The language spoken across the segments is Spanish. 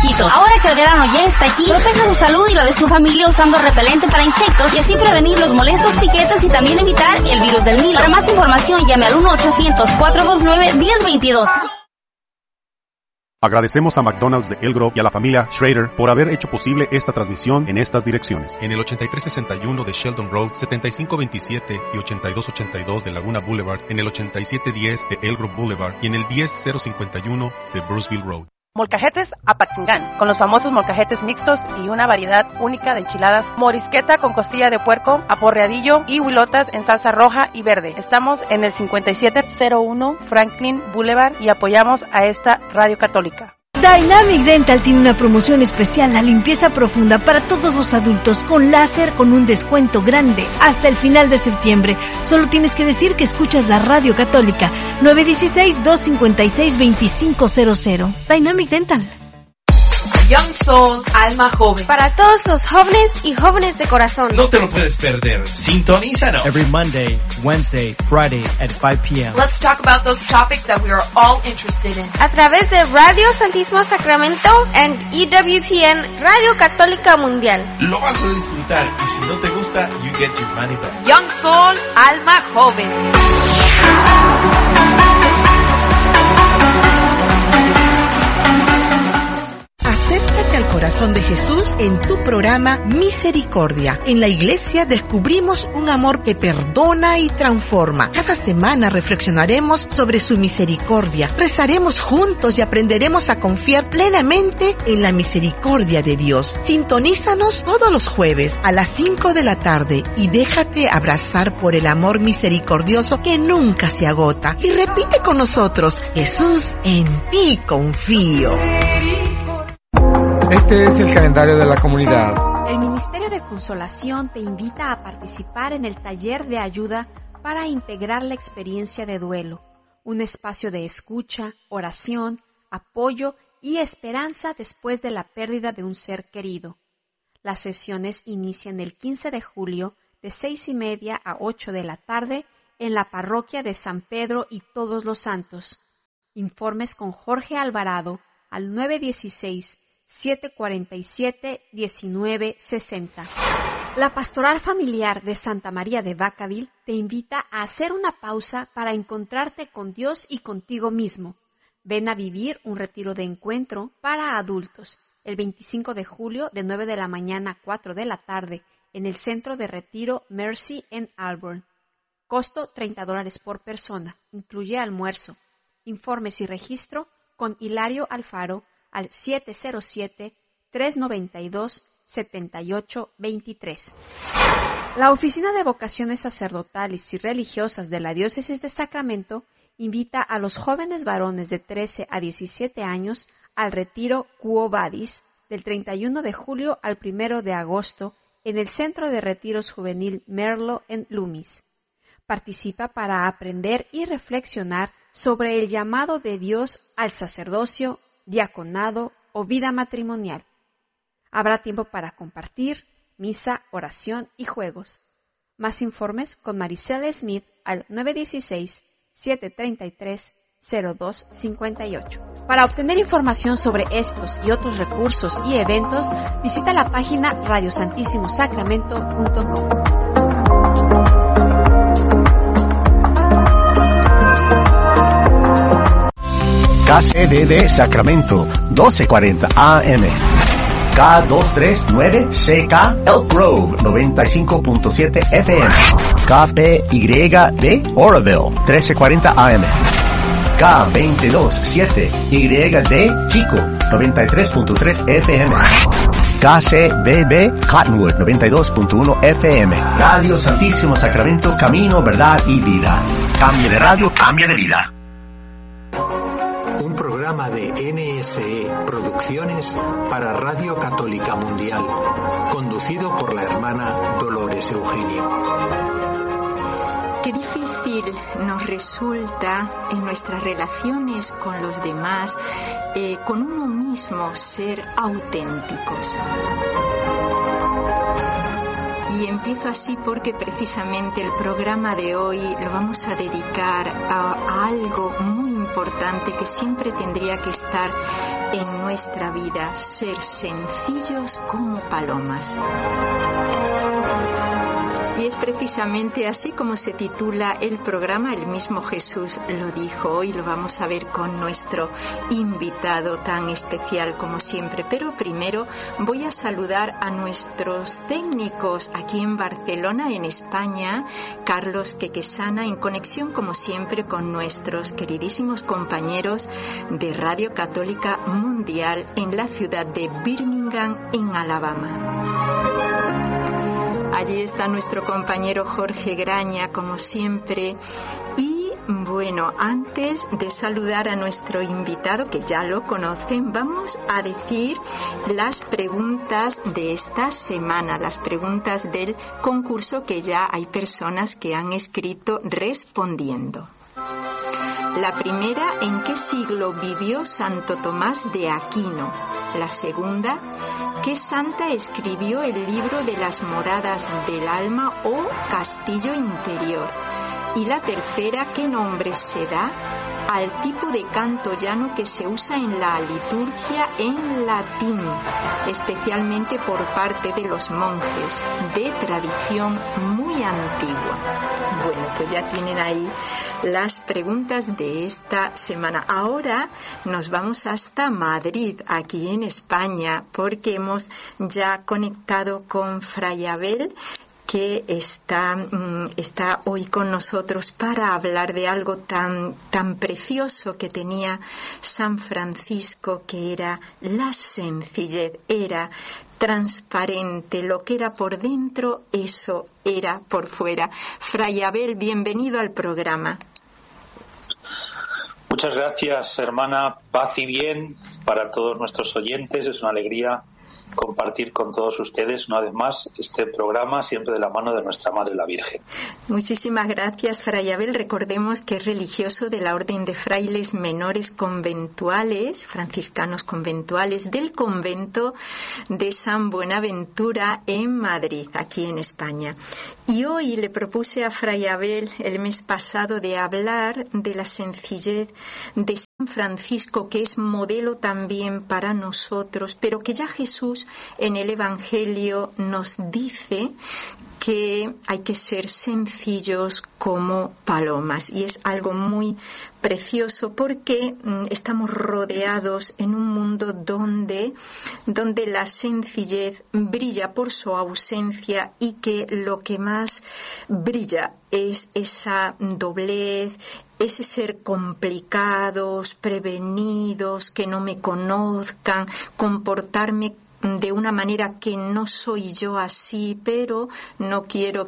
mosquitos. Ahora que el verano ya está aquí, proteja su salud y la de su familia usando repelente para insectos y así prevenir los molestos piquetes y también evitar el virus del Nilo. Para más información, llame al 1-800-429-1022. Agradecemos a McDonald's de Elk Grove y a la familia Schrader por haber hecho posible esta transmisión en estas direcciones. En el 8361 de Sheldon Road, 7527 y 8282 de Laguna Boulevard, en el 8710 de Elk Grove Boulevard y en el 10051 de Bruceville Road. Molcajetes Apatzingán, con los famosos molcajetes mixtos y una variedad única de enchiladas, morisqueta con costilla de puerco, aporreadillo y huilotas en salsa roja y verde. Estamos en el 5701 Franklin Boulevard y apoyamos a esta radio católica. Dynamic Dental tiene una promoción especial, la limpieza profunda para todos los adultos con láser con un descuento grande hasta el final de septiembre. Solo tienes que decir que escuchas la radio católica. 916-256-2500. Dynamic Dental. Young Soul, alma joven. Para todos los jóvenes y jóvenes de corazón. No te lo puedes perder. Sintonízanos. Every Monday, Wednesday, Friday at 5 p.m. Let's talk about those topics that we are all interested in. A través de Radio Santísimo Sacramento and EWTN, Radio Católica Mundial. Lo vas a disfrutar y si no te gusta, you get your money back. Young Soul, alma joven. Acércate al corazón de Jesús en tu programa Misericordia. En la iglesia descubrimos un amor que perdona y transforma. Cada semana reflexionaremos sobre su misericordia. Rezaremos juntos y aprenderemos a confiar plenamente en la misericordia de Dios. Sintonízanos todos los jueves a las 5 de la tarde y déjate abrazar por el amor misericordioso que nunca se agota. Y repite con nosotros: Jesús, en ti confío. Este es el calendario de la comunidad. El Ministerio de Consolación te invita a participar en el taller de ayuda para integrar la experiencia de duelo, un espacio de escucha, oración, apoyo y esperanza después de la pérdida de un ser querido. Las sesiones inician el 15 de julio de 6:30 a 8 de la tarde en la parroquia de San Pedro y Todos los Santos. Informes con Jorge Alvarado al 916-747-1960. La Pastoral Familiar de Santa María de Vacaville te invita a hacer una pausa para encontrarte con Dios y contigo mismo. Ven a vivir un retiro de encuentro para adultos el 25 de julio de 9 de la mañana a 4 de la tarde en el Centro de Retiro Mercy en Auburn. Costo $30 por persona, incluye almuerzo. Informes y registro con Hilario Alfaro al 707-392-7823. La Oficina de Vocaciones Sacerdotales y Religiosas de la Diócesis de Sacramento invita a los jóvenes varones de 13 a 17 años al retiro Quo Vadis del 31 de julio al 1 de agosto en el Centro de Retiros Juvenil Merlo en Loomis. Participa para aprender y reflexionar sobre el llamado de Dios al sacerdocio, diaconado o vida matrimonial. Habrá tiempo para compartir, misa, oración y juegos. Más informes con Maricela Smith al 916-733-0258. Para obtener información sobre estos y otros recursos y eventos, visita la página radiosantissimosacramento.com. KCDD Sacramento, 1240 AM. K239CK Elk Grove, 95.7 FM. KPYD Oroville, 1340 AM. K227YD Chico, 93.3 FM. KCDB Cottonwood, 92.1 FM. Radio Santísimo Sacramento, camino, verdad y vida. Cambia de radio, cambia de vida. Un programa de NSE Producciones para Radio Católica Mundial, conducido por la hermana Dolores Eugenio. Qué difícil nos resulta en nuestras relaciones con los demás, con uno mismo, ser auténticos. Y empiezo así porque precisamente el programa de hoy lo vamos a dedicar a algo muy importante que siempre tendría que estar en nuestra vida, ser sencillos como palomas. Y es precisamente así como se titula el programa. El mismo Jesús lo dijo. Hoy lo vamos a ver con nuestro invitado tan especial como siempre. Pero primero voy a saludar a nuestros técnicos aquí en Barcelona, en España, Carlos Quequesana, en conexión como siempre con nuestros queridísimos compañeros de Radio Católica Mundial en la ciudad de Birmingham, en Alabama. Allí está nuestro compañero Jorge Graña, como siempre. Y bueno, antes de saludar a nuestro invitado, que ya lo conocen, vamos a decir las preguntas de esta semana, las preguntas del concurso que ya hay personas que han escrito respondiendo. La primera, ¿en qué siglo vivió Santo Tomás de Aquino? La segunda, ¿qué santa escribió el libro de las moradas del alma o castillo interior? Y la tercera, ¿qué nombre se da al tipo de canto llano que se usa en la liturgia en latín, especialmente por parte de los monjes, de tradición muy antigua? Bueno, pues ya tienen ahí las preguntas de esta semana. Ahora nos vamos hasta Madrid, aquí en España, porque hemos ya conectado con Fray Abel, que está hoy con nosotros para hablar de algo tan precioso que tenía San Francisco, que era la sencillez, era transparente, lo que era por dentro, eso era por fuera. Fray Abel, bienvenido al programa. Muchas gracias, hermana. Paz y bien para todos nuestros oyentes. Es una alegría compartir con todos ustedes una vez más este programa, siempre de la mano de nuestra Madre la Virgen. Muchísimas gracias, Fray Abel. Recordemos que es religioso de la Orden de Frailes Menores Conventuales, franciscanos conventuales, del convento de San Buenaventura en Madrid, aquí en España. Y hoy le propuse a Fray Abel el mes pasado de hablar de la sencillez de San Francisco, que es modelo también para nosotros, pero que ya Jesús en el Evangelio nos dice que hay que ser sencillos como palomas, y es algo muy precioso porque estamos rodeados en un mundo donde la sencillez brilla por su ausencia, y que lo que más brilla es esa doblez, ese ser complicados, prevenidos, que no me conozcan, comportarme de una manera que no soy yo así, pero no quiero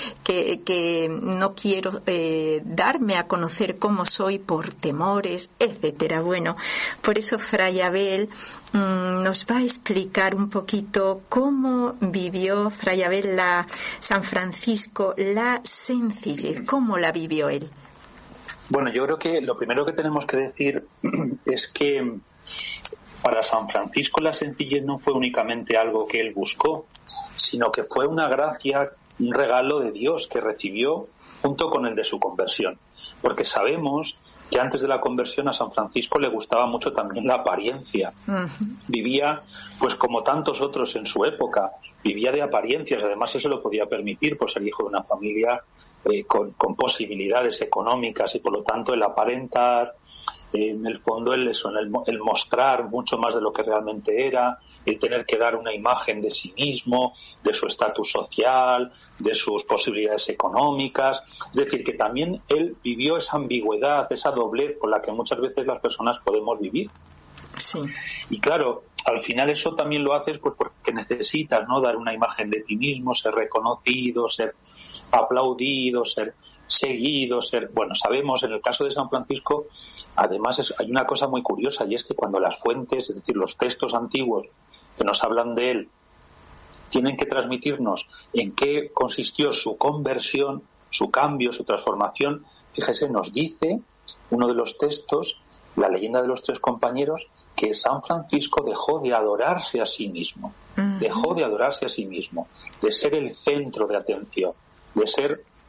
darme a conocer cómo soy por temores, etcétera. Bueno, por eso Fray Abel nos va a explicar un poquito cómo vivió Fray Abel San Francisco la sencillez, cómo la vivió él. Bueno, yo creo que lo primero que tenemos que decir es que para San Francisco la sencillez no fue únicamente algo que él buscó, sino que fue una gracia, un regalo de Dios que recibió junto con el de su conversión. Porque sabemos que antes de la conversión a San Francisco le gustaba mucho también la apariencia. Vivía, pues como tantos otros en su época, vivía de apariencias. Además, eso lo podía permitir por ser hijo de una familia con posibilidades económicas, y por lo tanto el aparentar, en el fondo el mostrar mucho más de lo que realmente era, el tener que dar una imagen de sí mismo, de su estatus social, de sus posibilidades económicas. Es decir, que también él vivió esa ambigüedad, esa doblez con la que muchas veces las personas podemos vivir. Sí. Y claro, al final eso también lo haces pues porque necesitas, ¿no?, dar una imagen de ti mismo, ser reconocido, ser aplaudido, ser seguido, bueno, sabemos en el caso de San Francisco, además hay una cosa muy curiosa, y es que cuando las fuentes, es decir, los textos antiguos que nos hablan de él, tienen que transmitirnos en qué consistió su conversión, su cambio, su transformación, fíjese, nos dice uno de los textos, la leyenda de los tres compañeros, que San Francisco dejó de adorarse a sí mismo, dejó de adorarse a sí mismo, de ser el centro de atención, de ser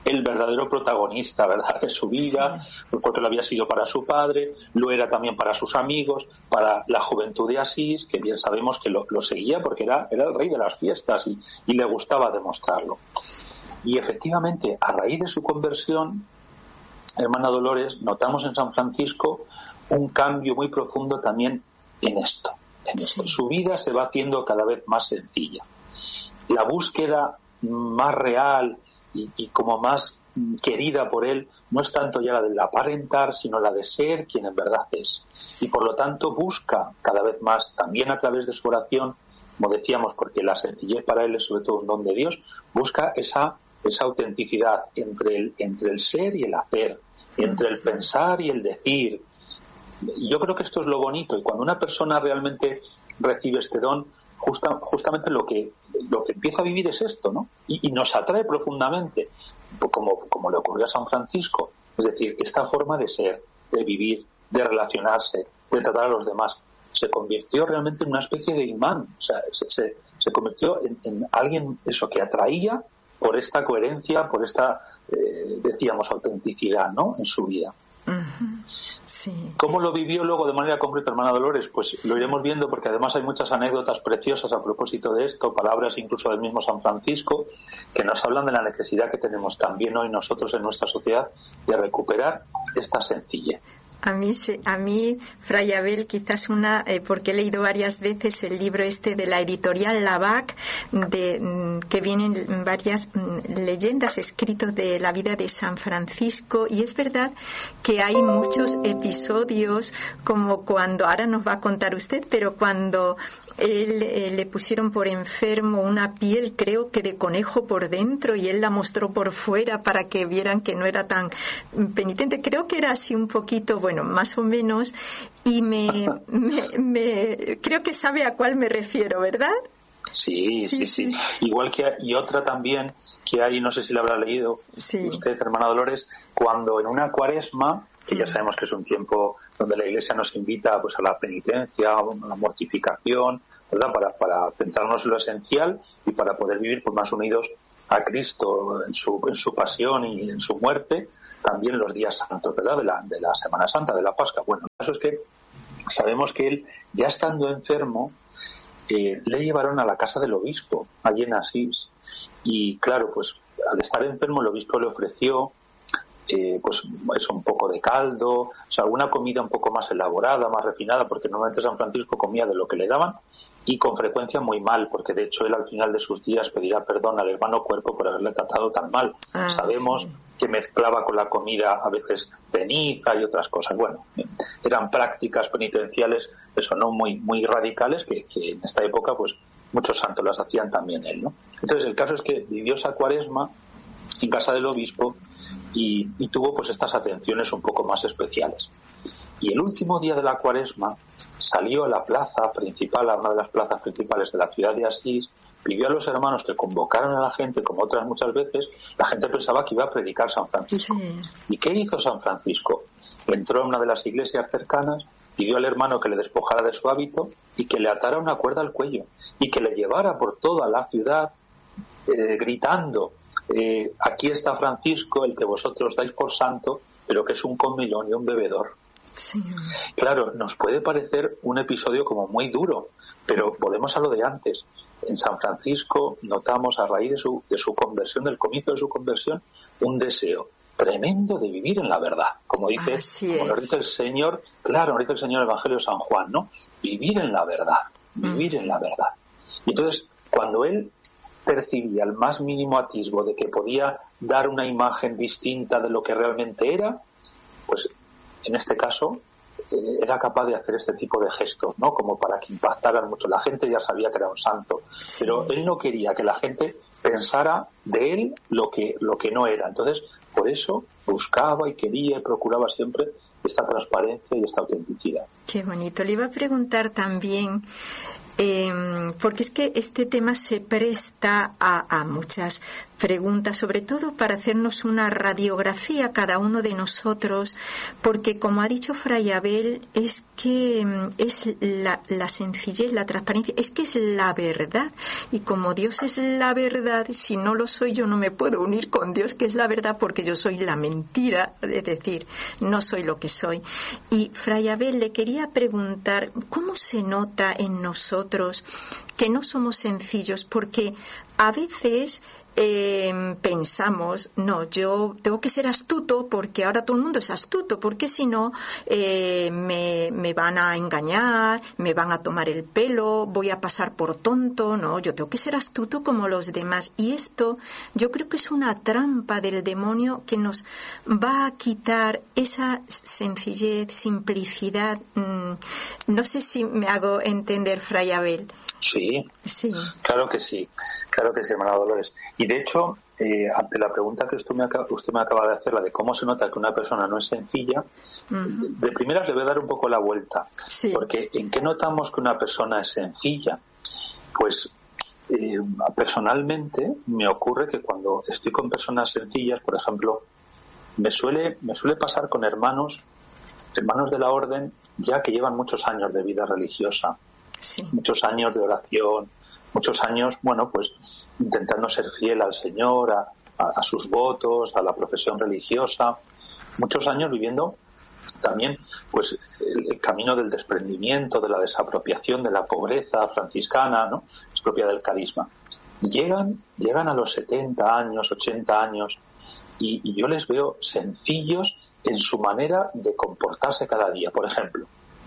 el verdadero protagonista, ¿verdad?, de su vida, porque lo había sido para su padre, lo era también para sus amigos, para la juventud de Asís, que bien sabemos que lo seguía porque era el rey de las fiestas y le gustaba demostrarlo. Y efectivamente, a raíz de su conversión, hermana Dolores, notamos en San Francisco un cambio muy profundo también en esto. Su vida se va haciendo cada vez más sencilla. La búsqueda más real y como más querida por él no es tanto ya la del aparentar, sino la de ser quien en verdad es. Y por lo tanto busca cada vez más, también a través de su oración, como decíamos, porque la sencillez para él es sobre todo un don de Dios, busca esa autenticidad entre el ser y el hacer, entre el pensar y el decir. Y yo creo que esto es lo bonito, y cuando una persona realmente recibe este don, justamente lo que empieza a vivir es esto, ¿no? Y nos atrae profundamente, como le ocurrió a San Francisco, es decir, esta forma de ser, de vivir, de relacionarse, de tratar a los demás, se convirtió realmente en una especie de imán, o sea, se convirtió en alguien eso que atraía por esta coherencia, por esta, decíamos, autenticidad, ¿no?, en su vida. Sí. ¿Cómo lo vivió luego de manera concreta, hermana Dolores? Pues lo iremos viendo, porque además hay muchas anécdotas preciosas a propósito de esto, palabras incluso del mismo San Francisco, que nos hablan de la necesidad que tenemos también hoy nosotros en nuestra sociedad de recuperar esta sencillez. A mí, Fray Abel, quizás porque he leído varias veces el libro de la editorial Lavac, que vienen varias leyendas escritas de la vida de San Francisco, y es verdad que hay muchos episodios, como cuando, ahora nos va a contar usted, pero cuando él le pusieron por enfermo una piel, creo que de conejo por dentro, y él la mostró por fuera para que vieran que no era tan penitente. Creo que era así un poquito, bueno, más o menos, y creo que sabe a cuál me refiero, ¿verdad? Sí. Igual que y otra también que hay, no sé si la habrá leído usted, hermana Dolores, cuando en una cuaresma, que ya sabemos que es un tiempo donde la Iglesia nos invita pues a la penitencia, a la mortificación, ¿verdad?, para centrarnos en lo esencial y para poder vivir pues más unidos a Cristo en su pasión y en su muerte, también los días santos, ¿verdad?, de la Semana Santa, de la Pascua. Bueno, el caso es que sabemos que él, ya estando enfermo, le llevaron a la casa del obispo, allí en Asís, y claro, pues al estar enfermo el obispo le ofreció pues eso, un poco de caldo, o sea, alguna comida un poco más elaborada, más refinada, porque normalmente San Francisco comía de lo que le daban, y con frecuencia muy mal, porque de hecho él al final de sus días pedirá perdón al hermano cuerpo por haberle tratado tan mal. Sabemos que mezclaba con la comida a veces ceniza y otras cosas. Bueno, eran prácticas penitenciales, eso, no muy radicales, que en esta época pues muchos santos las hacían también él, ¿no? Entonces el caso es que vivió esa cuaresma en casa del obispo y tuvo pues estas atenciones un poco más especiales. Y el último día de la cuaresma salió a la plaza principal, a una de las plazas principales de la ciudad de Asís, pidió a los hermanos que convocaran a la gente, como otras muchas veces. La gente pensaba que iba a predicar San Francisco. ¿Y qué hizo San Francisco? Entró a una de las iglesias cercanas, pidió al hermano que le despojara de su hábito y que le atara una cuerda al cuello y que le llevara por toda la ciudad gritando: aquí está Francisco, el que vosotros dais por santo, pero que es un comilón y un bebedor. Claro, nos puede parecer un episodio como muy duro, pero volvemos a lo de antes. En San Francisco notamos, a raíz de su conversión, del comienzo de su conversión, un deseo tremendo de vivir en la verdad, como nos dice el Señor, claro, nos dice el Señor en el Evangelio de San Juan, ¿no? Vivir en la verdad, vivir en la verdad. Y entonces, cuando él percibía el más mínimo atisbo de que podía dar una imagen distinta de lo que realmente era, pues en este caso era capaz de hacer este tipo de gestos, ¿no?, como para que impactaran mucho. La gente ya sabía que era un santo, pero él no quería que la gente pensara de él lo que no era. Entonces, por eso buscaba y quería y procuraba siempre esta transparencia y esta autenticidad. Qué bonito. Le iba a preguntar también, porque es que este tema se presta a muchas preguntas, sobre todo para hacernos una radiografía cada uno de nosotros, porque como ha dicho Fray Abel, es que es la sencillez, la transparencia, es que es la verdad, y como Dios es la verdad, si no lo soy yo no me puedo unir con Dios, que es la verdad, porque yo soy la mentira, es decir, no soy lo que soy. Y Fray Abel, le quería preguntar, ¿cómo se nota en nosotros que no somos sencillos? Porque a veces pensamos, no, yo tengo que ser astuto porque ahora todo el mundo es astuto, porque si no me van a engañar, me van a tomar el pelo, voy a pasar por tonto. No, yo tengo que ser astuto como los demás, y esto yo creo que es una trampa del demonio que nos va a quitar esa sencillez, simplicidad. No sé si me hago entender, Fray Abel. Sí, claro que sí, hermana Dolores. Y de hecho, ante la pregunta que usted me acaba de hacer, la de cómo se nota que una persona no es sencilla, de primeras le voy a dar un poco la vuelta. Sí. Porque ¿en qué notamos que una persona es sencilla? Pues personalmente me ocurre que cuando estoy con personas sencillas, por ejemplo, me suele pasar con hermanos de la orden ya que llevan muchos años de vida religiosa. Sí. Muchos años de oración, muchos años, pues intentando ser fiel al Señor, a sus votos, a la profesión religiosa, muchos años viviendo también pues el camino del desprendimiento, de la desapropiación, de la pobreza franciscana, ¿no? Es propia del carisma. Llegan a los 70 años, 80 años, y yo les veo sencillos en su manera de comportarse cada día. Por ejemplo,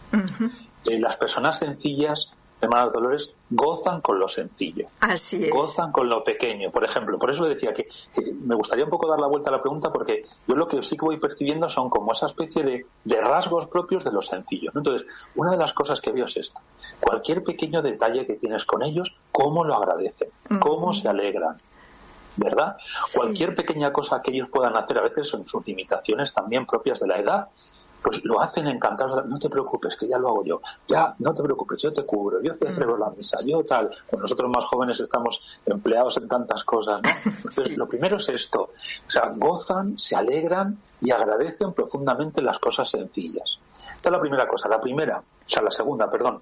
las personas sencillas, hermanas Dolores, gozan con lo sencillo. Así es. Gozan con lo pequeño. Por ejemplo, por eso decía que me gustaría un poco dar la vuelta a la pregunta, porque yo lo que sí que voy percibiendo son como esa especie de rasgos propios de lo sencillo, ¿no? Entonces, una de las cosas que veo es esto. Cualquier pequeño detalle que tienes con ellos, cómo lo agradecen, cómo se alegran, ¿verdad? Sí. Cualquier pequeña cosa que ellos puedan hacer, a veces son sus limitaciones también propias de la edad, pues lo hacen encantados. No te preocupes, que ya lo hago yo. Ya, no te preocupes, yo te cubro, yo te celebro la misa, yo tal. Pues nosotros más jóvenes estamos empleados en tantas cosas, ¿no? Entonces, lo primero es esto. O sea, gozan, se alegran y agradecen profundamente las cosas sencillas. Esta es la primera cosa. La segunda, perdón.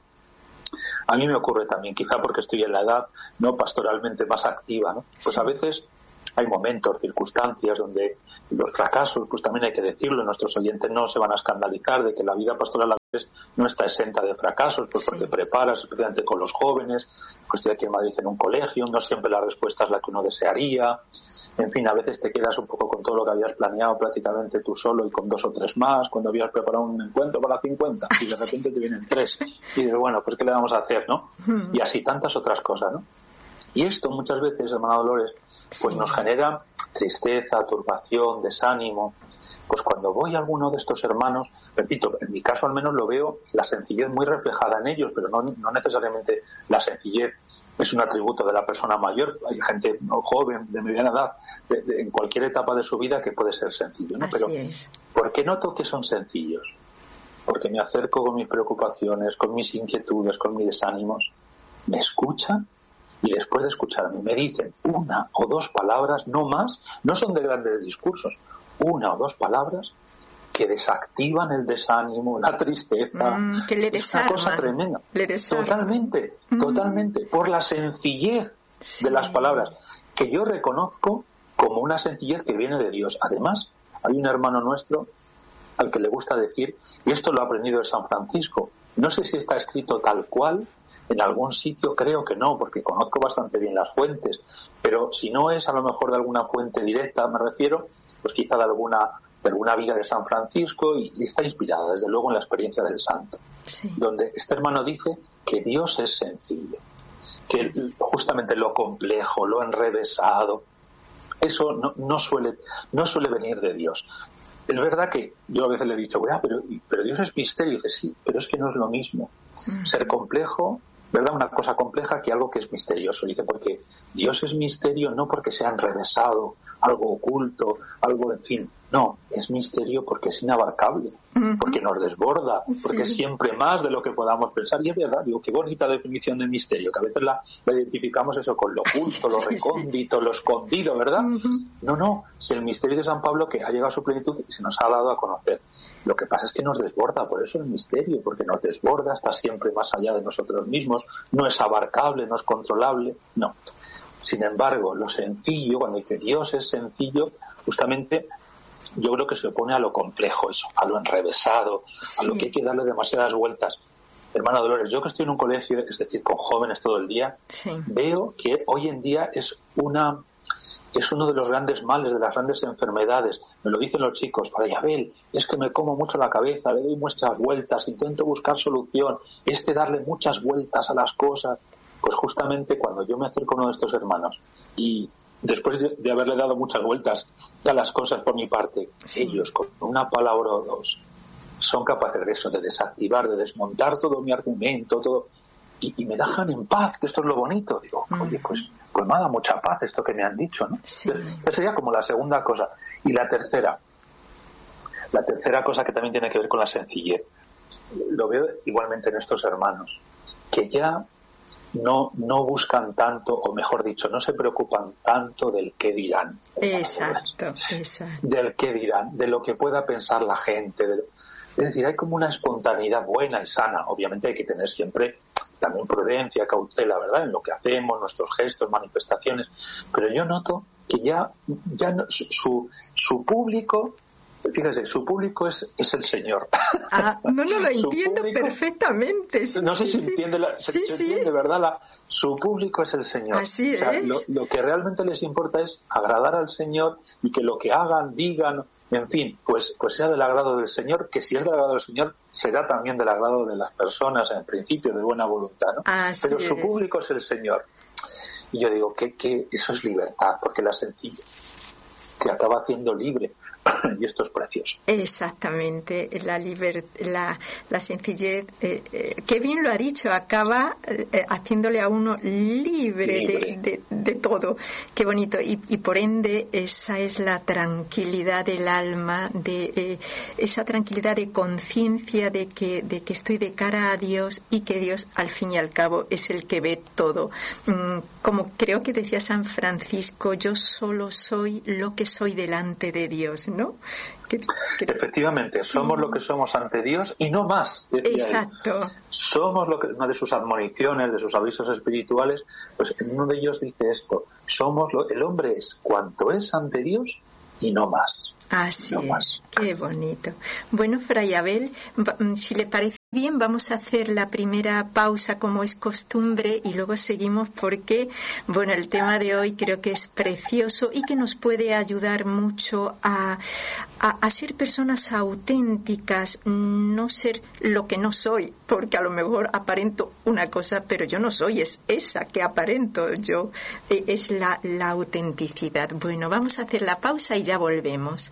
A mí me ocurre también, quizá porque estoy en la edad no pastoralmente más activa, ¿no? Pues a veces hay momentos, circunstancias donde los fracasos, pues también hay que decirlo, nuestros oyentes no se van a escandalizar de que la vida pastoral a veces no está exenta de fracasos, pues porque preparas, especialmente con los jóvenes, pues estoy aquí en Madrid en un colegio, no siempre la respuesta es la que uno desearía, en fin, a veces te quedas un poco con todo lo que habías planeado prácticamente tú solo y con 2 o 3 más, cuando habías preparado un encuentro para 50 y de repente te vienen 3 y dices, bueno, pues ¿qué le vamos a hacer, no? Y así tantas otras cosas, ¿no? Y esto muchas veces, hermana Dolores, pues nos genera tristeza, turbación, desánimo. Pues cuando voy a alguno de estos hermanos, repito, en mi caso al menos lo veo la sencillez muy reflejada en ellos, pero no necesariamente la sencillez es un atributo de la persona mayor. Hay gente joven, de mediana edad, en cualquier etapa de su vida que puede ser sencillo, ¿no? Pero ¿por qué noto que son sencillos? Porque me acerco con mis preocupaciones, con mis inquietudes, con mis desánimos, me escuchan. Y después de escucharme me dicen 1 o 2 palabras, no más, no son de grandes discursos, 1 o 2 palabras que desactivan el desánimo, la tristeza, que le es una cosa tremenda. Totalmente, por la sencillez de las palabras, que yo reconozco como una sencillez que viene de Dios. Además, hay un hermano nuestro al que le gusta decir, y esto lo ha aprendido de San Francisco, no sé si está escrito tal cual, en algún sitio creo que no, porque conozco bastante bien las fuentes, pero si no es a lo mejor de alguna fuente directa, me refiero, pues quizá de alguna vida de San Francisco, y está inspirada desde luego en la experiencia del santo, donde este hermano dice que Dios es sencillo, que justamente lo complejo, lo enrevesado, eso no suele venir de Dios. Es verdad que yo a veces le he dicho, pero Dios es misterio, y dice, sí, pero es que no es lo mismo ser complejo, ¿verdad? Una cosa compleja que algo que es misterioso. Dice, porque Dios es misterio no porque sea enrevesado, algo oculto, algo, en fin, No, es misterio porque es inabarcable, porque nos desborda, porque es siempre más de lo que podamos pensar. Y es verdad, digo, qué bonita definición de misterio, que a veces la identificamos eso con lo oculto, lo recóndito, lo escondido, ¿verdad? No, es el misterio de San Pablo que ha llegado a su plenitud y se nos ha dado a conocer. Lo que pasa es que nos desborda, por eso el misterio, porque nos desborda, está siempre más allá de nosotros mismos, no es abarcable, no es controlable, no. Sin embargo, lo sencillo, cuando dice Dios es sencillo, justamente yo creo que se opone a lo complejo, eso, a lo enrevesado, a lo que hay que darle demasiadas vueltas. Hermana Dolores, yo que estoy en un colegio, es decir, con jóvenes todo el día, veo que hoy en día es uno de los grandes males, de las grandes enfermedades. Me lo dicen los chicos, Fray Abel, es que me como mucho la cabeza, le doy muchas vueltas, intento buscar solución, darle muchas vueltas a las cosas. Pues justamente cuando yo me acerco a uno de estos hermanos y después de haberle dado muchas vueltas a las cosas por mi parte, ellos con una palabra o dos son capaces de eso, de desactivar, de desmontar todo mi argumento, todo, y me dejan en paz, que esto es lo bonito. Digo, oye, pues me ha dado mucha paz esto que me han dicho, ¿no? Esa sería como la segunda cosa. Y la tercera cosa que también tiene que ver con la sencillez, lo veo igualmente en estos hermanos, que ya no buscan tanto, o mejor dicho, no se preocupan tanto del qué dirán. Exacto. Del qué dirán, de lo que pueda pensar la gente. Es decir, hay como una espontaneidad buena y sana. Obviamente hay que tener siempre también prudencia, cautela, ¿verdad?, en lo que hacemos, nuestros gestos, manifestaciones. Pero yo noto que ya no, su público... Fíjese, su público es el Señor. No lo entiendo público, perfectamente. No sé si entiende, se entiende, ¿verdad? Su público es el Señor. Así o sea, es. Lo que realmente les importa es agradar al Señor y que lo que hagan, digan, en fin, pues sea del agrado del Señor, que si es del agrado del Señor, será también del agrado de las personas, en principio, de buena voluntad, ¿no? Pero su público es el Señor. Y yo digo que eso es libertad, porque la sencillez te acaba haciendo libre. Y esto es precioso. Exactamente, la sencillez, qué bien lo ha dicho, acaba haciéndole a uno libre. De todo. Qué bonito. Y por ende esa es la tranquilidad del alma, esa tranquilidad de conciencia de que estoy de cara a Dios y que Dios al fin y al cabo es el que ve todo. Como creo que decía San Francisco, yo solo soy lo que soy delante de Dios, ¿no? Efectivamente, somos lo que somos ante Dios y no más, decía Exacto. Él. Somos lo que, una de sus admoniciones, de sus avisos espirituales, pues en uno de ellos dice esto: el hombre es cuanto es ante Dios y no más. Así es, qué bonito. Bueno, Fray Abel, si le parece bien, vamos a hacer la primera pausa como es costumbre y luego seguimos porque, bueno, el tema de hoy creo que es precioso y que nos puede ayudar mucho a ser personas auténticas, no ser lo que no soy, porque a lo mejor aparento una cosa, pero yo no soy, es esa que aparento yo, es la autenticidad. Bueno, vamos a hacer la pausa y ya volvemos.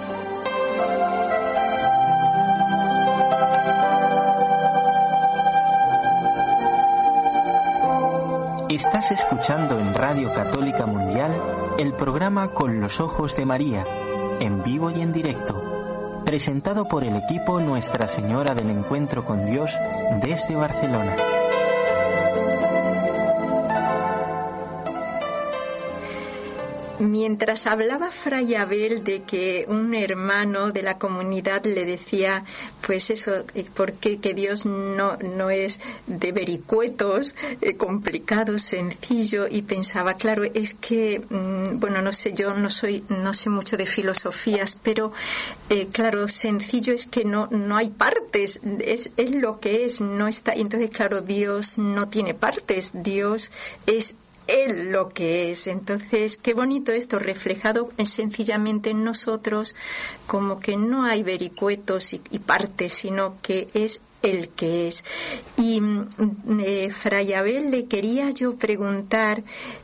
Estás escuchando en Radio Católica Mundial el programa Con los Ojos de María, en vivo y en directo, presentado por el equipo Nuestra Señora del Encuentro con Dios desde Barcelona. Mientras hablaba Fray Abel de que un hermano de la comunidad le decía, pues eso, porque que Dios no es de vericuetos, complicado, sencillo, y pensaba, claro, es que, bueno, no sé, yo no sé mucho de filosofías, pero claro, sencillo es que no hay partes, es lo que es, no está, y entonces claro, Dios no tiene partes, Dios es Él lo que es. Entonces, qué bonito esto, reflejado sencillamente en nosotros, como que no hay vericuetos y partes, sino que es el que es. Y Fray Abel, le quería yo preguntar,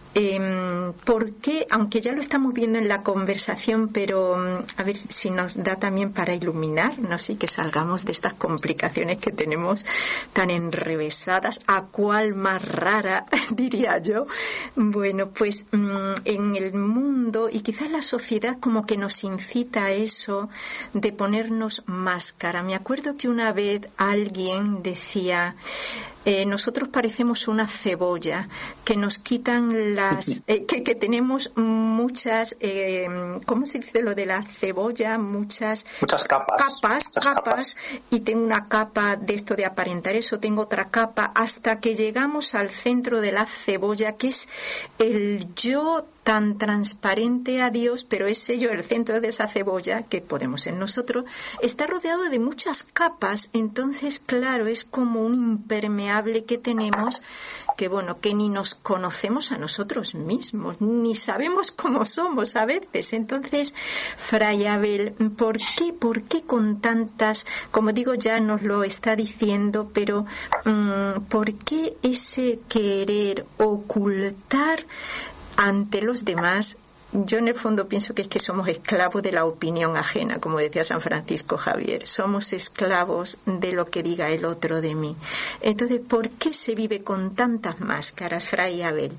¿Por qué? Aunque ya lo estamos viendo en la conversación, pero a ver si nos da también para iluminarnos y que salgamos de estas complicaciones que tenemos tan enrevesadas, a cuál más rara, diría yo. Bueno, pues en el mundo y quizás la sociedad como que nos incita a eso de ponernos máscara. Me acuerdo que una vez alguien decía, nosotros parecemos una cebolla, que nos quitan que tenemos muchas, ¿cómo se dice lo de la cebolla? Muchas capas, y tengo una capa de esto de aparentar eso, tengo otra capa, hasta que llegamos al centro de la cebolla, que es el yo tan transparente a Dios, pero ese yo, el centro de esa cebolla, que podemos ser nosotros, está rodeado de muchas capas. Entonces, claro, es como un impermeable que tenemos, que bueno, que ni nos conocemos a nosotros mismos, ni sabemos cómo somos a veces. Entonces, Fray Abel, ¿por qué con tantas, como digo, ya nos lo está diciendo, pero ¿por qué ese querer ocultar ante los demás? Yo en el fondo pienso que es que somos esclavos de la opinión ajena, como decía San Francisco Javier. Somos esclavos de lo que diga el otro de mí. Entonces, ¿por qué se vive con tantas máscaras, Fray Abel?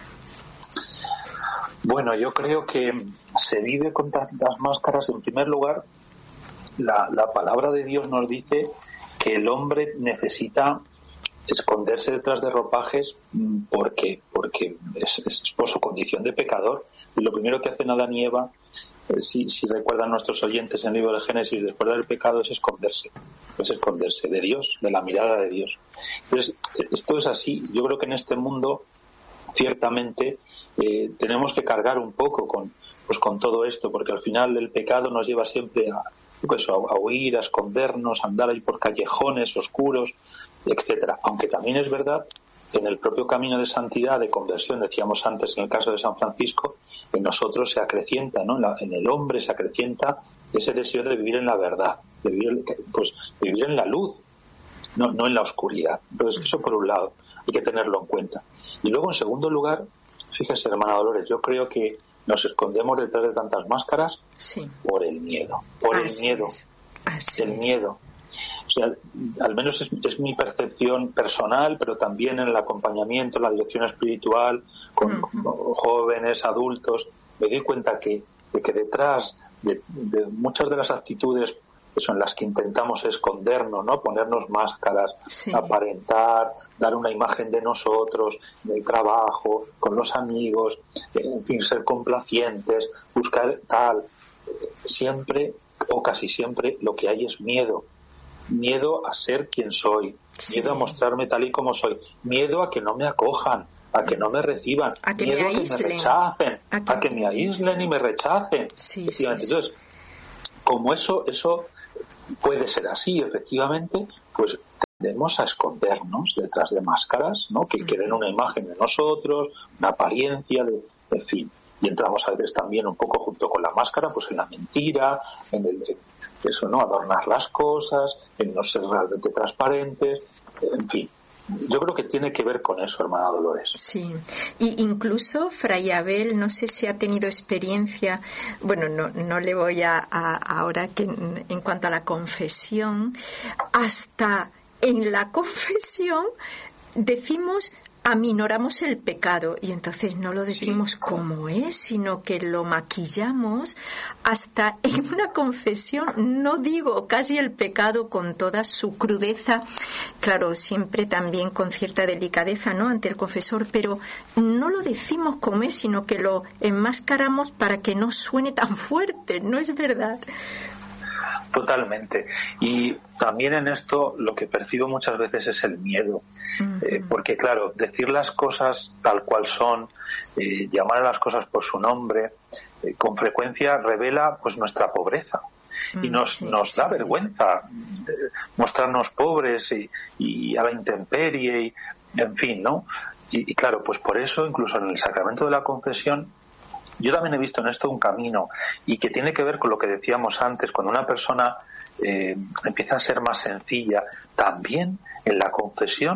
Bueno, yo creo que se vive con tantas máscaras. En primer lugar, la palabra de Dios nos dice que el hombre necesita esconderse detrás de ropajes porque es por su condición de pecador. Y lo primero que hacen Adán y Eva, si recuerdan nuestros oyentes en el libro de Génesis, después del pecado, es esconderse de Dios, de la mirada de Dios. Entonces, esto es así. Yo creo que en este mundo, ciertamente, tenemos que cargar un poco con todo esto, porque al final el pecado nos lleva siempre a huir, a escondernos, a andar ahí por callejones oscuros, etcétera. Aunque también es verdad, en el propio camino de santidad, de conversión, decíamos antes en el caso de San Francisco, en nosotros se acrecienta, ¿no? En el hombre se acrecienta ese deseo de vivir en la verdad, de vivir en la luz, no en la oscuridad. Entonces, eso por un lado, hay que tenerlo en cuenta. Y luego, en segundo lugar, fíjese, hermana Dolores, yo creo que nos escondemos detrás de tantas máscaras por el miedo. El miedo. O sea, al menos es mi percepción personal, pero también en el acompañamiento, en la dirección espiritual, con jóvenes, adultos, me doy cuenta que detrás de muchas de las actitudes en las que intentamos escondernos, ¿no? Ponernos máscaras, aparentar, dar una imagen de nosotros, del trabajo, con los amigos, en fin, ser complacientes, buscar tal. Siempre o casi siempre lo que hay es miedo a ser quien soy, miedo a mostrarme tal y como soy, miedo a que no me acojan, a que no me reciban, miedo a que me rechacen, a que me aíslen y me rechacen. Entonces, como eso puede ser así, efectivamente, pues tendemos a escondernos detrás de máscaras, ¿no? Que den una imagen de nosotros, una apariencia, en fin. Y entramos a veces también un poco junto con la máscara, pues en la mentira, eso, ¿no? Adornar las cosas, en no ser realmente transparentes, en fin. Yo creo que tiene que ver con eso, hermana Dolores. Sí, y incluso Fray Abel, no sé si ha tenido experiencia, bueno, no le voy a ahora que en cuanto a la confesión, hasta en la confesión decimos, aminoramos el pecado, y entonces no lo decimos como es, sino que lo maquillamos. Hasta en una confesión no digo casi el pecado con toda su crudeza, claro, siempre también con cierta delicadeza, ¿no?, ante el confesor, pero no lo decimos como es, sino que lo enmascaramos para que no suene tan fuerte, ¿no es verdad? Totalmente. Y también en esto lo que percibo muchas veces es el miedo, porque claro, decir las cosas tal cual son, llamar a las cosas por su nombre, con frecuencia revela pues nuestra pobreza y nos da vergüenza mostrarnos pobres y a la intemperie y, en fin, ¿no? Y claro, pues por eso incluso en el sacramento de la confesión yo también he visto en esto un camino y que tiene que ver con lo que decíamos antes, cuando una persona empieza a ser más sencilla, también en la confesión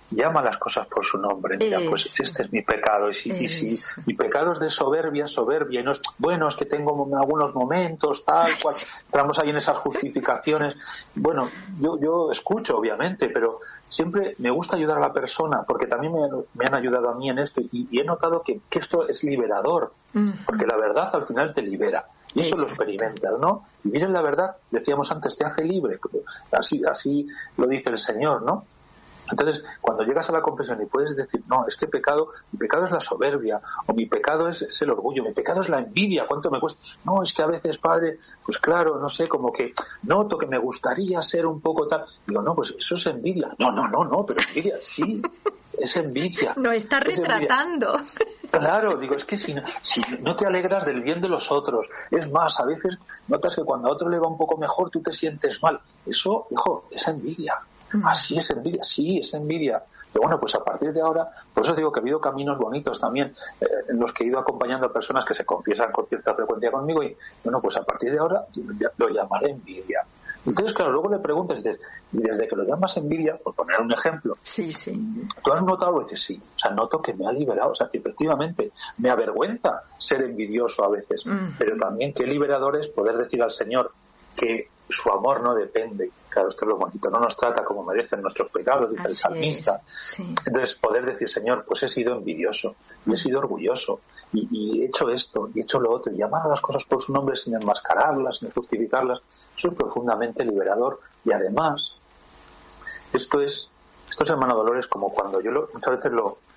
llama las cosas por su nombre. Mira, pues este es mi pecado. Y si mi pecado es de soberbia, y no es, bueno, es que tengo algunos momentos, tal cual, entramos ahí en esas justificaciones. Bueno, yo escucho, obviamente, pero siempre me gusta ayudar a la persona, porque también me han ayudado a mí en esto, y he notado que esto es liberador, porque la verdad al final te libera. Y eso lo experimentas, ¿no? Y miren, la verdad, decíamos antes, te hace libre. Así lo dice el Señor, ¿no? Entonces, cuando llegas a la confesión y puedes decir, no, es que mi pecado es la soberbia, o mi pecado es el orgullo, mi pecado es la envidia, ¿cuánto me cuesta? No, es que a veces, padre, pues claro, no sé, como que noto que me gustaría ser un poco tal. Digo, no, pues eso es envidia. No, pero envidia, sí, es envidia. No, está retratando. Claro, digo, es que si no te alegras del bien de los otros, es más, a veces notas que cuando a otro le va un poco mejor, tú te sientes mal. Eso, hijo, es envidia. Así es envidia, sí, es envidia. Pero bueno, pues a partir de ahora, por eso digo que ha habido caminos bonitos también en los que he ido acompañando a personas que se confiesan con cierta frecuencia conmigo, y bueno, pues a partir de ahora lo llamaré envidia. Entonces, claro, luego le preguntas y dices, y desde que lo llamas envidia, por poner un ejemplo, ¿tú has notado algo? Y dices, sí, o sea, noto que me ha liberado, o sea, que efectivamente me avergüenza ser envidioso a veces, pero también qué liberador es poder decir al Señor que su amor no depende. Claro, esto es lo bonito, no nos trata como merecen nuestros pecados, dice el salmista. Entonces, poder decir, Señor, pues he sido envidioso, y he sido orgulloso, y he hecho esto, y he hecho lo otro, y llamar a las cosas por su nombre sin enmascararlas, sin justificarlas, eso es profundamente liberador. Y además, esto es, hermano Dolores, como cuando yo muchas veces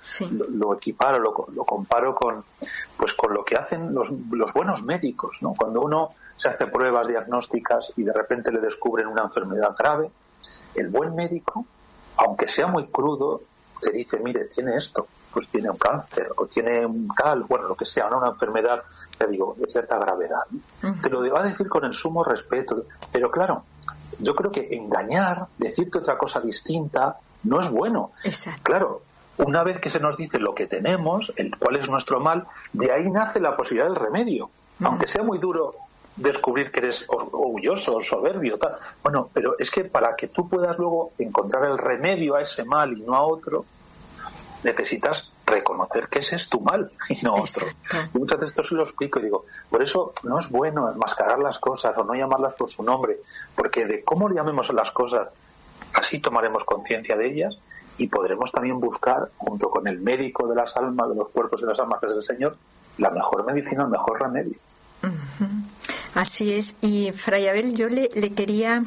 lo equiparo, lo comparo con lo que hacen los buenos médicos, ¿no? Cuando uno se hace pruebas diagnósticas y de repente le descubren una enfermedad grave, el buen médico, aunque sea muy crudo, te dice, mire, tiene esto, pues tiene un cáncer, o tiene un tal, bueno, lo que sea, ¿no? Una enfermedad, te digo, de cierta gravedad. Te lo va a decir con el sumo respeto, pero claro, yo creo que engañar, decirte otra cosa distinta, no es bueno. Exacto. Claro, una vez que se nos dice lo que tenemos, cuál es nuestro mal, de ahí nace la posibilidad del remedio. Aunque sea muy duro descubrir que eres orgulloso o soberbio, tal. Bueno, pero es que para que tú puedas luego encontrar el remedio a ese mal y no a otro, necesitas reconocer que ese es tu mal y no otro. Y muchas veces esto se lo explico y digo, por eso no es bueno enmascarar las cosas o no llamarlas por su nombre, porque de cómo llamemos a las cosas, así tomaremos conciencia de ellas y podremos también buscar, junto con el médico de las almas, de los cuerpos y de las almas, que es el Señor, la mejor medicina, el mejor remedio. Así es. Y Fray Abel, yo le quería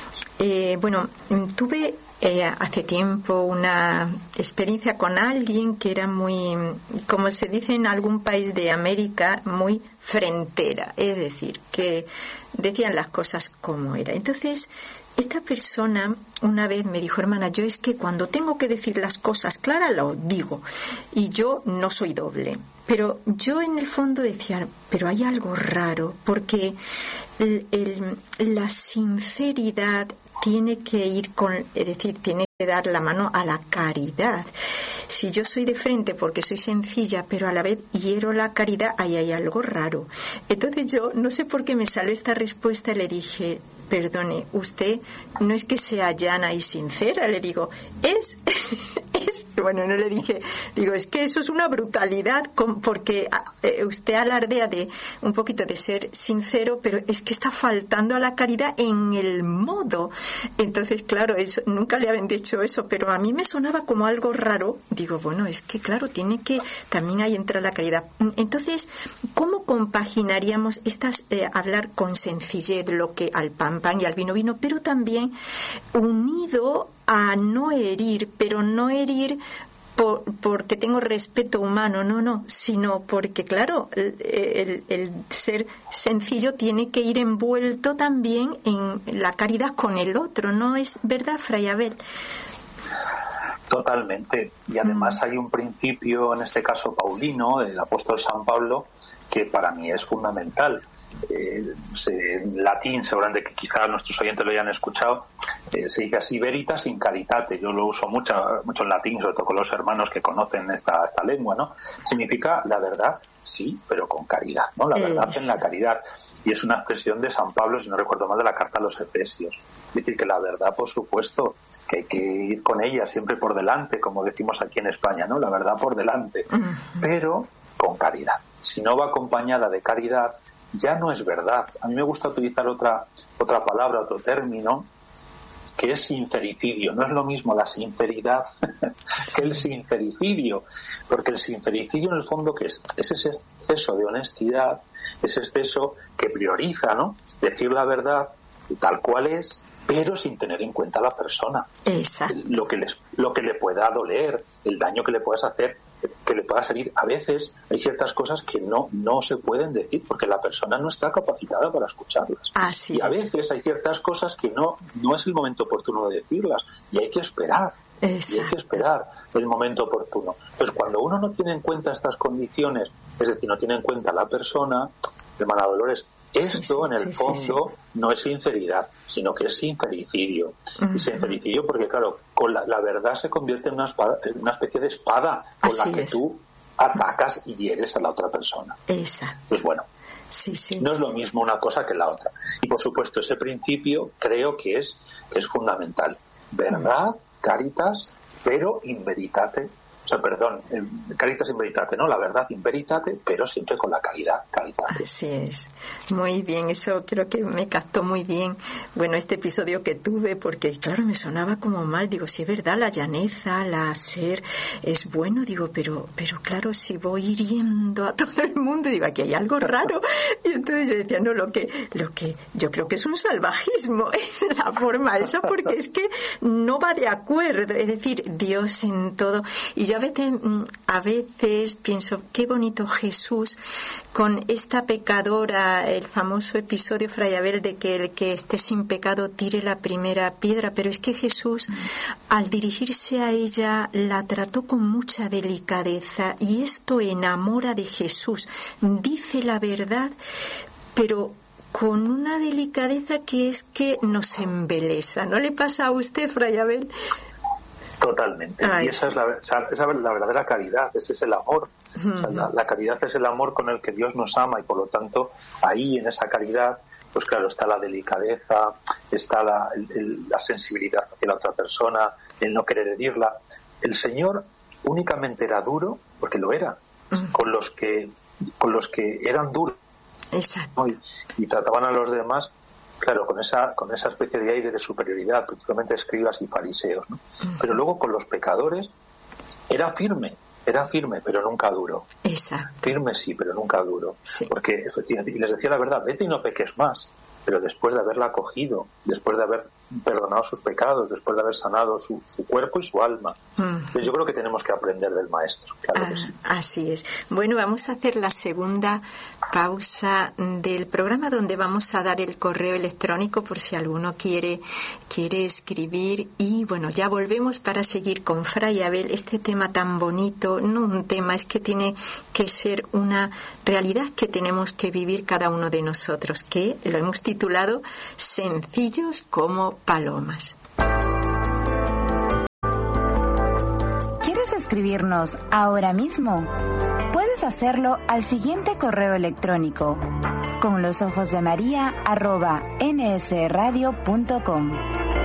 tuve hace tiempo una experiencia con alguien que era muy, como se dice en algún país de América, muy frentera, es decir, que decían las cosas como era. Entonces, esta persona una vez me dijo, hermana, yo es que cuando tengo que decir las cosas claras lo digo, y yo no soy doble. Pero yo en el fondo decía, pero hay algo raro, porque la sinceridad tiene que ir es decir, tiene que dar la mano a la caridad. Si yo soy de frente porque soy sencilla, pero a la vez hiero la caridad, ahí hay algo raro. Entonces yo, no sé por qué me salió esta respuesta, y le dije, perdone, usted no es que sea llana y sincera, le digo, bueno, no le dije, digo, es que eso es una brutalidad, porque usted alardea de un poquito de ser sincero, pero es que está faltando a la caridad en el modo. Entonces, claro, nunca le habían dicho eso, pero a mí me sonaba como algo raro. Digo, bueno, es que claro, también ahí entra la caridad. Entonces, ¿cómo compaginaríamos hablar con sencillez, lo que al pan y al vino, pero también unido a no herir, pero no herir porque tengo respeto humano, no, sino porque, claro, el ser sencillo tiene que ir envuelto también en la caridad con el otro, ¿no es verdad, Fray Abel? Totalmente, y además hay un principio, en este caso paulino, del apóstol San Pablo, que para mí es fundamental. En latín, seguramente que quizás nuestros oyentes lo hayan escuchado, se dice así, veritas in caritate. Yo lo uso mucho en latín, sobre todo con los hermanos que conocen esta lengua, ¿no? Significa la verdad, sí, pero con caridad, ¿no? La verdad en la caridad. y es una expresión de San Pablo, si no recuerdo mal, de la carta a los Efesios. Es decir, que la verdad, por supuesto, que hay que ir con ella siempre por delante, como decimos aquí en España, ¿no? La verdad por delante, pero con caridad. Si no va acompañada de caridad, ya no es verdad. A mí me gusta utilizar otra palabra, otro término, que es sincericidio. No es lo mismo la sinceridad que el sincericidio, porque el sincericidio en el fondo que es ese exceso de honestidad, ese exceso que prioriza, ¿no?, decir la verdad tal cual es, pero sin tener en cuenta a la persona. Exacto. Lo que le pueda doler, el daño que le puedas hacer, que le pueda salir. A veces hay ciertas cosas que no se pueden decir porque la persona no está capacitada para escucharlas. Así y a veces hay ciertas cosas que no es el momento oportuno de decirlas, y hay que esperar. Exacto. Y hay que esperar el momento oportuno. Entonces, cuando uno no tiene en cuenta estas condiciones, es decir, no tiene en cuenta a la persona, hermana Dolores, esto en el fondo no es sinceridad, sino que es sincericidio. Y sincericidio porque, claro, con la verdad se convierte en una especie de espada con la que tú atacas y hieres a la otra persona. Exacto. Pues bueno, no es lo mismo una cosa que la otra. Y por supuesto, ese principio creo que es fundamental. Verdad, caritas, pero in veritate. O sea, perdón, caritas in veritate, ¿no? La verdad in veritate, pero siempre con la caridad, caritate. Así es. Muy bien, eso creo que me captó muy bien. Bueno, este episodio que tuve, porque claro, me sonaba como mal. Digo, sí es verdad, la llaneza, la ser es bueno. Digo, pero claro, si voy hiriendo a todo el mundo, digo, aquí hay algo raro. Y entonces yo decía, no, lo que yo creo que es un salvajismo, la forma esa, porque es que no va de acuerdo. Es decir, Dios en todo. Y yo a veces pienso, qué bonito Jesús con esta pecadora, el famoso episodio, Fray Abel, de que el que esté sin pecado tire la primera piedra, pero es que Jesús, al dirigirse a ella, la trató con mucha delicadeza, y esto enamora de Jesús. Dice la verdad, pero con una delicadeza que es que nos embelesa. ¿No le pasa a usted, Fray Abel? Totalmente. Y esa es la verdadera caridad, ese es el amor. O sea, la caridad es el amor con el que Dios nos ama, y por lo tanto ahí en esa caridad, pues claro, está la delicadeza, está la sensibilidad hacia la otra persona, el no querer herirla. El Señor únicamente era duro porque lo era, con los que eran duros. Exacto. Y trataban a los demás, claro, con esa especie de aire de superioridad, principalmente escribas y fariseos, ¿no? Pero luego con los pecadores era firme, pero nunca duro. Exacto. Firme sí, pero nunca duro. Sí. Porque efectivamente, y les decía la verdad, vete y no peques más. Pero después de haberla acogido, después de haber perdonado sus pecados, después de haber sanado su cuerpo y su alma. Entonces yo creo que tenemos que aprender del Maestro, claro que sí. Así es. Bueno, vamos a hacer la segunda pausa del programa, donde vamos a dar el correo electrónico por si alguno quiere escribir, y bueno, ya volvemos para seguir con Fray Abel este tema tan bonito. No un tema, es que tiene que ser una realidad que tenemos que vivir cada uno de nosotros, que lo hemos titulado Sencillos como palomas. ¿Quieres escribirnos ahora mismo? Puedes hacerlo al siguiente correo electrónico: conlosojosdemaria@nsradio.com.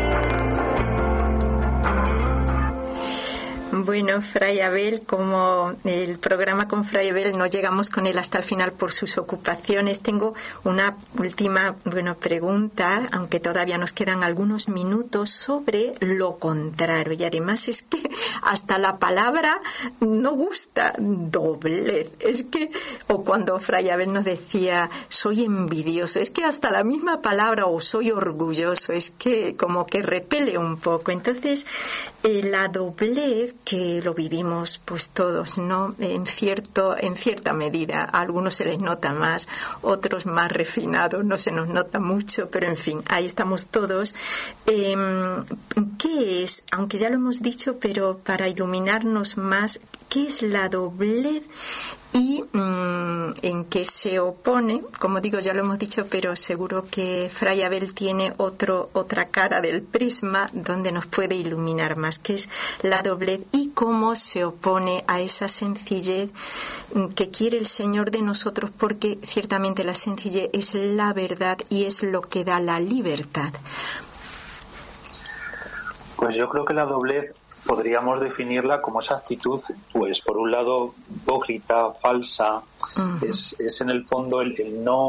Bueno, Fray Abel, como el programa con Fray Abel no llegamos con él hasta el final por sus ocupaciones, tengo una última pregunta, aunque todavía nos quedan algunos minutos, sobre lo contrario. Y además es que hasta la palabra no gusta, doblez. Es que, o cuando Fray Abel nos decía, soy envidioso, es que hasta la misma palabra, o soy orgulloso, es que como que repele un poco. Entonces, la doblez, que lo vivimos pues todos, ¿no? En cierta medida. A algunos se les nota más, otros más refinados, no se nos nota mucho, pero en fin, ahí estamos todos. ¿Qué es? Aunque ya lo hemos dicho, pero para iluminarnos más, ¿qué qué es la doblez y en qué se opone. Como digo, ya lo hemos dicho, pero seguro que Fray Abel tiene otra cara del prisma donde nos puede iluminar más, qué es la doblez y cómo se opone a esa sencillez que quiere el Señor de nosotros, porque ciertamente la sencillez es la verdad y es lo que da la libertad. Pues yo creo que la doblez podríamos definirla como esa actitud, pues por un lado hipócrita, falsa, es en el fondo el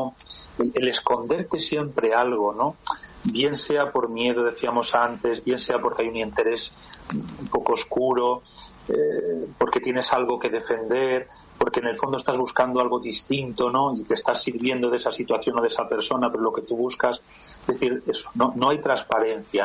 esconderte siempre algo, ¿no? Bien sea por miedo, decíamos antes, bien sea porque hay un interés un poco oscuro, porque tienes algo que defender, porque en el fondo estás buscando algo distinto, ¿no? Y te estás sirviendo de esa situación o de esa persona, pero lo que tú buscas, es decir, eso, no hay transparencia,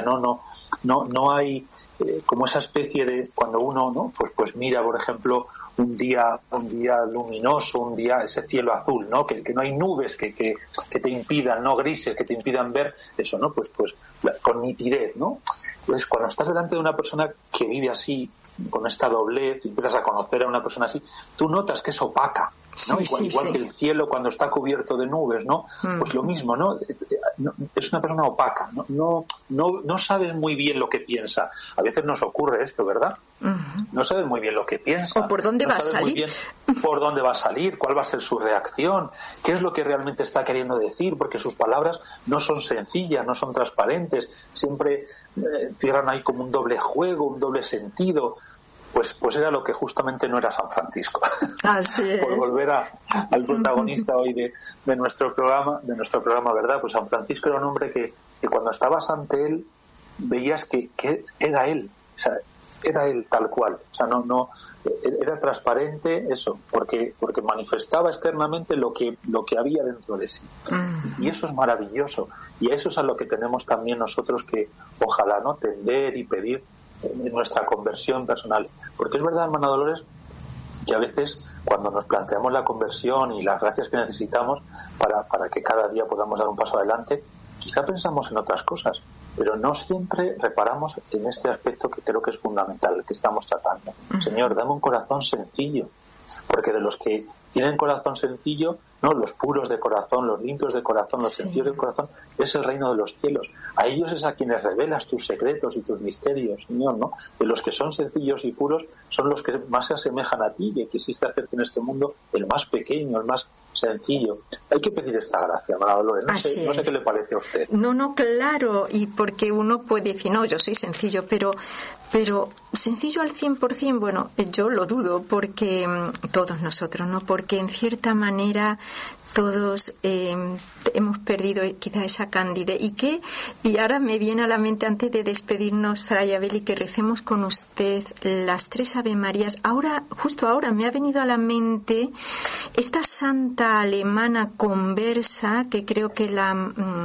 no hay como esa especie de cuando uno, ¿no? Pues mira, por ejemplo, un día luminoso, un día ese cielo azul, ¿no? Que no hay nubes que te impidan, no grises, que te impidan ver eso, ¿no? Pues con nitidez, ¿no? Pues cuando estás delante de una persona que vive así, con esta doblez, empiezas a conocer a una persona así, tú notas que es opaca, ¿no? Igual que el cielo cuando está cubierto de nubes, ¿no? Pues lo mismo, ¿no? Es una persona opaca, no sabes muy bien lo que piensa. A veces nos ocurre esto, ¿verdad? No sabes muy bien lo que piensa. O por dónde va a salir. Muy bien por dónde va a salir, cuál va a ser su reacción, qué es lo que realmente está queriendo decir, porque sus palabras no son sencillas, no son transparentes, siempre cierran ahí como un doble juego, un doble sentido. Pues era lo que justamente no era San Francisco. Así es. Por volver al protagonista hoy de nuestro programa, ¿verdad? Pues San Francisco era un hombre que cuando estabas ante él veías que era él, o sea, era él tal cual, o sea, no era transparente eso, porque manifestaba externamente lo que había dentro de sí. Y eso es maravilloso, y a eso es a lo que tenemos también nosotros que ojalá no tender y pedir en nuestra conversión personal, porque es verdad, hermana Dolores, que a veces cuando nos planteamos la conversión y las gracias que necesitamos para que cada día podamos dar un paso adelante, quizá pensamos en otras cosas, pero no siempre reparamos en este aspecto que creo que es fundamental, el que estamos tratando. Señor, dame un corazón sencillo, porque de los que tienen corazón sencillo, no, los puros de corazón, los limpios de corazón, los sencillos de corazón, es el reino de los cielos. A ellos es a quienes revelas tus secretos y tus misterios, Señor, ¿no? De los que son sencillos y puros son los que más se asemejan a ti, y quisiste hacerte en este mundo el más pequeño, el más sencillo. Hay que pedir esta gracia, María Dolores. No sé qué le parece a usted. No, claro, y porque uno puede decir, no, yo soy sencillo, pero sencillo al 100%, bueno, yo lo dudo, porque todos nosotros, ¿no? Porque en cierta manera todos hemos perdido quizá esa candidez. Y ahora me viene a la mente, antes de despedirnos, Fray Abel, y que recemos con usted las 3 Ave Marías, justo ahora me ha venido a la mente esta santa alemana conversa, que creo que la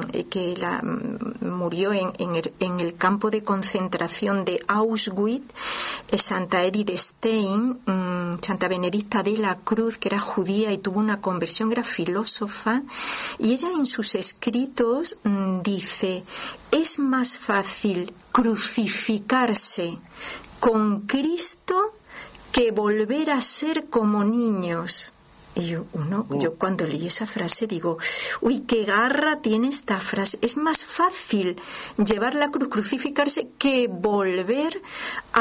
murió en el campo de concentración de Auschwitz, Santa Edith Stein, Santa Benedicta de la Cruz, que era judía y tuvo una conversión, era filósofa, y ella en sus escritos dice: es más fácil crucificarse con Cristo que volver a ser como niños. Y yo cuando leí esa frase digo, uy, qué garra tiene esta frase. Es más fácil llevar la cruz, crucificarse, que volver a